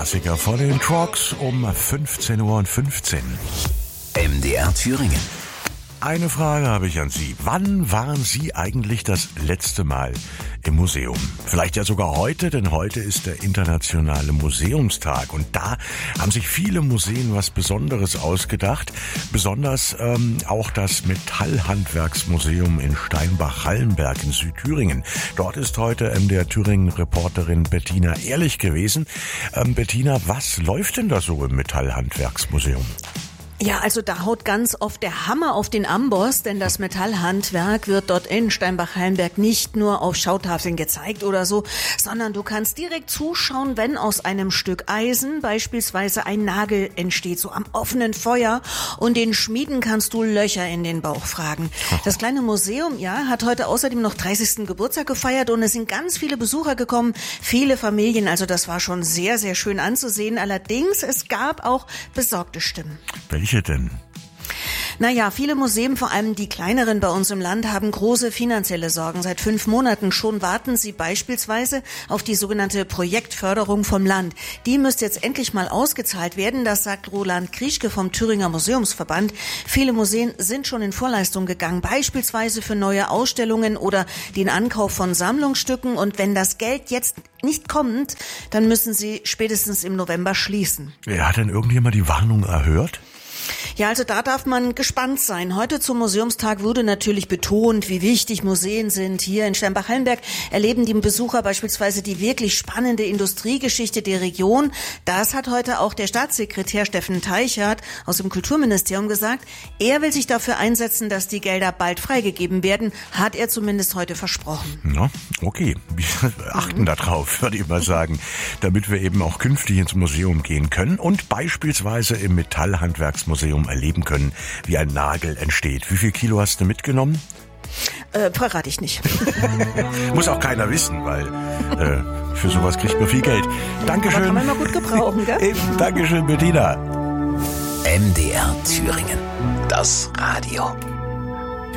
Klassiker von den Trogs um 15:15 Uhr. MDR Thüringen. Eine Frage habe ich an Sie. Wann waren Sie eigentlich das letzte Mal im Museum? Vielleicht ja sogar heute, denn heute ist der internationale Museumstag. Und da haben sich viele Museen was Besonderes ausgedacht. Besonders auch das Metallhandwerksmuseum in Steinbach-Hallenberg in Südthüringen. Dort ist heute MDR Thüringen-Reporterin Bettina Ehrlich gewesen. Bettina, was läuft denn da so im Metallhandwerksmuseum? Ja, also da haut ganz oft der Hammer auf den Amboss, denn das Metallhandwerk wird dort in Steinbach-Hallenberg nicht nur auf Schautafeln gezeigt oder so, sondern du kannst direkt zuschauen, wenn aus einem Stück Eisen beispielsweise ein Nagel entsteht, so am offenen Feuer, und den Schmieden kannst du Löcher in den Bauch fragen. Das kleine Museum, ja, hat heute außerdem noch 30. Geburtstag gefeiert und es sind ganz viele Besucher gekommen, viele Familien, also das war schon sehr, sehr schön anzusehen. Allerdings, es gab auch besorgte Stimmen. Welche denn? Naja, viele Museen, vor allem die kleineren bei uns im Land, haben große finanzielle Sorgen. Seit 5 Monaten schon warten sie beispielsweise auf die sogenannte Projektförderung vom Land. Die müsste jetzt endlich mal ausgezahlt werden, das sagt Roland Krieschke vom Thüringer Museumsverband. Viele Museen sind schon in Vorleistung gegangen, beispielsweise für neue Ausstellungen oder den Ankauf von Sammlungsstücken. Und wenn das Geld jetzt nicht kommt, dann müssen sie spätestens im November schließen. Hat denn irgendjemand die Warnung erhört? Ja, also da darf man gespannt sein. Heute zum Museumstag wurde natürlich betont, wie wichtig Museen sind. Hier in Steinbach-Hallenberg erleben die Besucher beispielsweise die wirklich spannende Industriegeschichte der Region. Das hat heute auch der Staatssekretär Steffen Teichert aus dem Kulturministerium gesagt. Er will sich dafür einsetzen, dass die Gelder bald freigegeben werden, hat er zumindest heute versprochen. Na, okay. Wir achten da drauf, würde ich mal sagen, damit wir eben auch künftig ins Museum gehen können und beispielsweise im Metallhandwerksmuseum erleben können, wie ein Nagel entsteht. Wie viel Kilo hast du mitgenommen? Verrate ich nicht. Muss auch keiner wissen, weil für sowas kriegt man viel Geld. Dankeschön. Aber kann man mal gut gebrauchen, gell? Eben, Dankeschön, Bettina. MDR Thüringen. Das Radio.